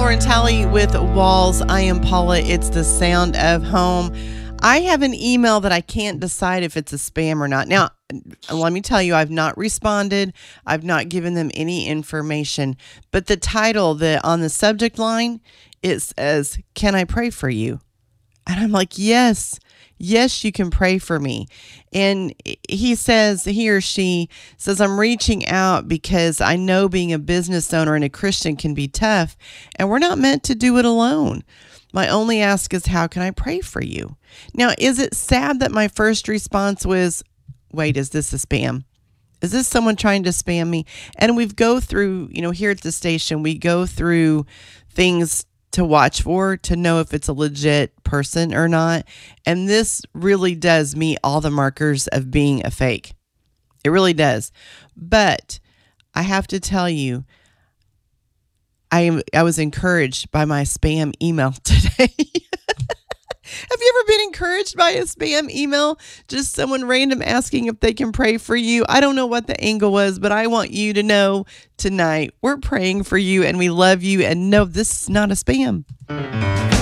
Lauren Talley with Walls. I am Paula. It's the sound of home. I have an email that I can't decide if it's a spam or not. Now, let me tell you, I've not responded. I've not given them any information. But the title on the subject line, it says, "Can I pray for you?" And I'm like, yes, you can pray for me. And he or she says, "I'm reaching out because I know being a business owner and a Christian can be tough, and we're not meant to do it alone. My only ask is, how can I pray for you?" Now, is it sad that my first response was, wait, is this a spam? Is this someone trying to spam me? And we go through, here at the station, we go through things to watch for, to know if it's a legit person or not. And this really does meet all the markers of being a fake. It really does. But I have to tell you, I was encouraged by my spam email today. Have you ever been encouraged by a spam email? Just someone random asking if they can pray for you. I don't know what the angle was, but I want you to know tonight we're praying for you and we love you. And no, this is not a spam.